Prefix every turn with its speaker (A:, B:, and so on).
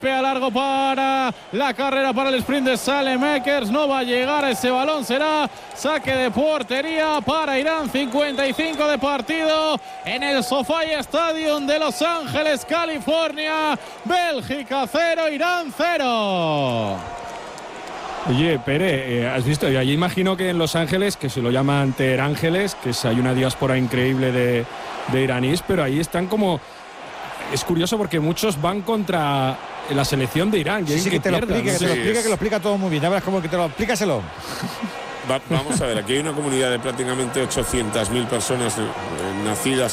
A: Pea largo para la carrera, para el sprint de Saelemaekers. No va a llegar a ese balón. Será saque de portería para Irán. 55 de partido en el SoFi Stadium de Los Ángeles, California. Bélgica 0, Irán 0.
B: Oye, Pere, ¿has visto? Yo allí imagino que en Los Ángeles, que se lo llaman Teherángeles, que hay una diáspora increíble de iraníes, pero ahí están como... Es curioso porque muchos van contra la selección de Irán.
C: Sí, que te lo explique, que lo explica todo muy bien. Ya verás cómo que te lo explícaselo.
D: Vamos a ver, aquí hay una comunidad de prácticamente 800.000 personas nacidas